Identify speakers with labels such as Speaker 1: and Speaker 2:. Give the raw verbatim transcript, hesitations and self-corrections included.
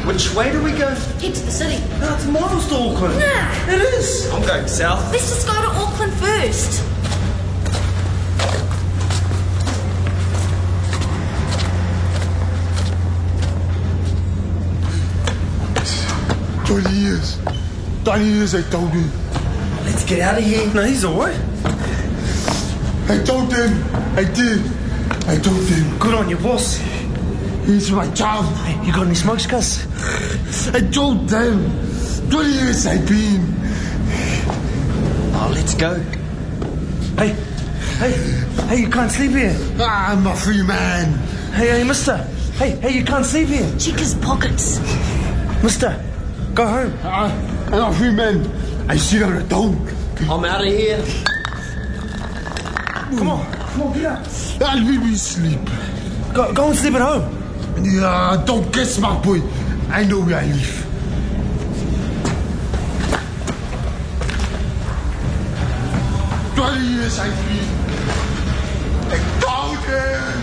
Speaker 1: Which way do we go?
Speaker 2: Head to the city.
Speaker 1: No, it's miles to Auckland.
Speaker 2: Nah.
Speaker 1: It is. I'm going south.
Speaker 2: Let's just go to Auckland first.
Speaker 3: Twenty years. Twenty years I told you.
Speaker 1: Let's get out of here. No, he's alright.
Speaker 3: I told them. I did. I told them.
Speaker 1: Good on you, boss.
Speaker 3: He's my child.
Speaker 1: Hey, you got any smokes, Gus?
Speaker 3: I told them. Twenty years I've been.
Speaker 1: Oh, let's go. Hey, hey, hey, you can't sleep here.
Speaker 3: I'm a free man.
Speaker 1: Hey, hey, mister. Hey, hey, you can't sleep here.
Speaker 2: Check his pockets.
Speaker 1: Mister, go home.
Speaker 3: Uh, I'm a free man. I sit on a dome.
Speaker 1: I'm out of here. Come on, come on, get up.
Speaker 3: I'll leave me sleep.
Speaker 1: Go, go and sleep at home.
Speaker 3: Yeah, don't guess, my boy. I know where I live. Twenty years I've been.